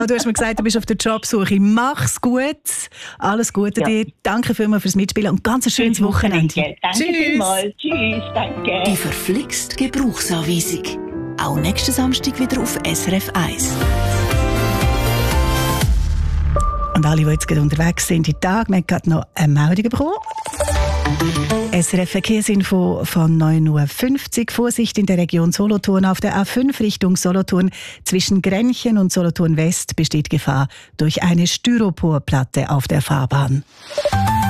Du hast mir gesagt, du bist auf der Jobsuche. Mach's gut. Alles Gute dir. Danke vielmals fürs Mitspielen und ganz ein schönes Wochenende. Danke vielmals. Tschüss, danke. Die verflixt Gebrauchsanweisung. Auch nächsten Samstag wieder auf SRF 1. Und alle, die jetzt gerade unterwegs sind, die Tag, wir haben gerade noch eine Meldung bekommen. SRF Verkehrsinfo von 9:50 Uhr. Vorsicht in der Region Solothurn. Auf der A5 Richtung Solothurn zwischen Grenchen und Solothurn West besteht Gefahr durch eine Styroporplatte auf der Fahrbahn.